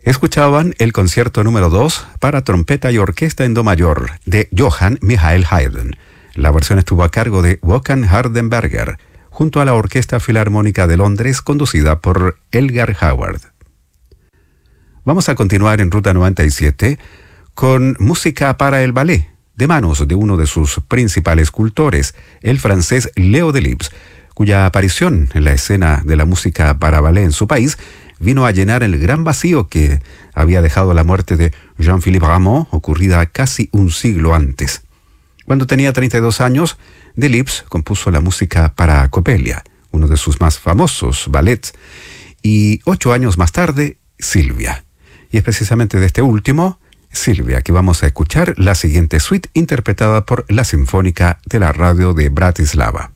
Escuchaban el concierto número 2 para trompeta y orquesta en do mayor de Johann Michael Haydn. La versión estuvo a cargo de Håkan Hardenberger, junto a la Orquesta Filarmónica de Londres, conducida por Elgar Howard. Vamos a continuar en Ruta 97 con música para el ballet, de manos de uno de sus principales cultores, el francés Léo Delibes, cuya aparición en la escena de la música para ballet en su país vino a llenar el gran vacío que había dejado la muerte de Jean-Philippe Rameau, ocurrida casi un siglo antes. Cuando tenía 32 años, Delibes compuso la música para Coppelia, uno de sus más famosos ballets, y 8 años más tarde, Silvia. Y es precisamente de este último, Silvia, que vamos a escuchar la siguiente suite interpretada por la Sinfónica de la Radio de Bratislava.